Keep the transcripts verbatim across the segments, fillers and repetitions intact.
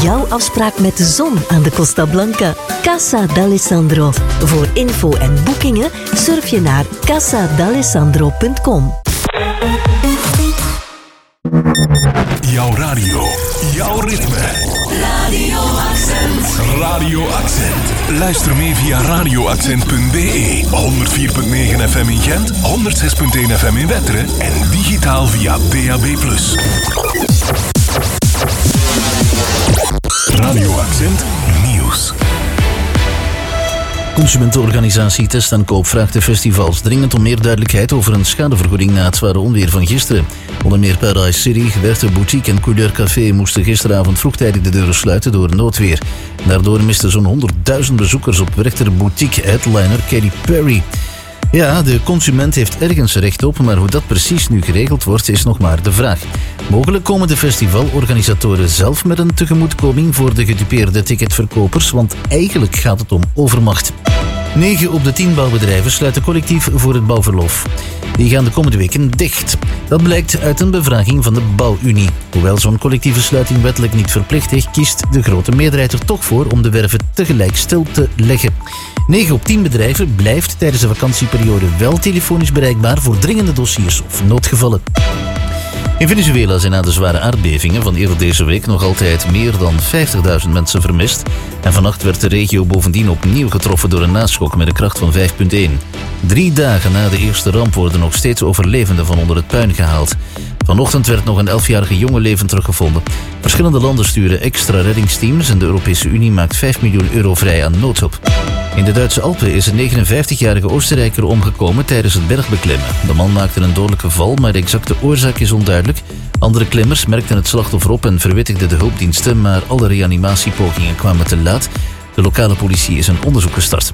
jouw afspraak met de zon aan de Costa Blanca. Casa d'Alessandro. Voor info en boekingen surf je naar casa d'alessandro punt com. Jouw radio, jouw ritme. Radio Accent. Radio Accent. Luister mee via radio accent punt b e. honderd vier komma negen F M in Gent, honderd zes komma één F M in Wetteren en digitaal via D A B plus. Radio Accent Nieuws. Consumentenorganisatie Test en Koop vraagt de festivals dringend om meer duidelijkheid over een schadevergoeding na het zware onweer van gisteren. Onder meer Paradise City, Werther Boutique en Couleur Café moesten gisteravond vroegtijdig de deuren sluiten door noodweer. Daardoor misten zo'n honderdduizend bezoekers op Werther Boutique headliner Katy Perry. Ja, de consument heeft ergens recht op, maar hoe dat precies nu geregeld wordt is nog maar de vraag. Mogelijk komen de festivalorganisatoren zelf met een tegemoetkoming voor de gedupeerde ticketverkopers, want eigenlijk gaat het om overmacht. negen op de tien bouwbedrijven sluiten collectief voor het bouwverlof. Die gaan de komende weken dicht. Dat blijkt uit een bevraging van de Bouwunie. Hoewel zo'n collectieve sluiting wettelijk niet verplicht is, kiest de grote meerderheid er toch voor om de werven tegelijk stil te leggen. negen op tien bedrijven blijft tijdens de vakantieperiode wel telefonisch bereikbaar voor dringende dossiers of noodgevallen. In Venezuela zijn na de zware aardbevingen van eerder deze week nog altijd meer dan vijftigduizend mensen vermist. En vannacht werd de regio bovendien opnieuw getroffen door een naschok met een kracht van vijf komma één. Drie dagen na de eerste ramp worden nog steeds overlevenden van onder het puin gehaald. Vanochtend werd nog een elfjarige jongen levend teruggevonden. Verschillende landen sturen extra reddingsteams en de Europese Unie maakt vijf miljoen euro vrij aan noodhulp. In de Duitse Alpen is een negenenvijftigjarige Oostenrijker omgekomen tijdens het bergbeklimmen. De man maakte een dodelijke val, maar de exacte oorzaak is onduidelijk. Andere klimmers merkten het slachtoffer op en verwittigden de hulpdiensten, maar alle reanimatiepogingen kwamen te laat. De lokale politie is een onderzoek gestart.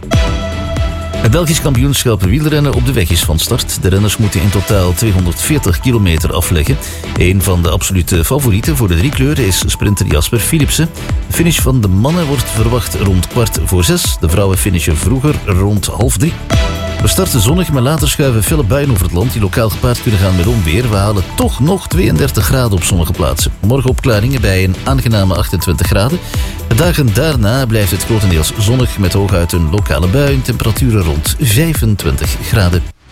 Het Belgisch kampioenschap wielrennen op de weg is van start. De renners moeten in totaal tweehonderdveertig kilometer afleggen. Een van de absolute favorieten voor de drie kleuren is sprinter Jasper Philipsen. De finish van de mannen wordt verwacht rond kwart voor zes. De vrouwen finishen vroeger rond half drie. We starten zonnig, maar later schuiven felle buien over het land die lokaal gepaard kunnen gaan met onweer. We halen toch nog tweeëndertig graden op sommige plaatsen. Morgen opklaringen bij een aangename achtentwintig graden. De dagen daarna blijft het grotendeels zonnig met hooguit een lokale bui en temperaturen rond vijfentwintig graden.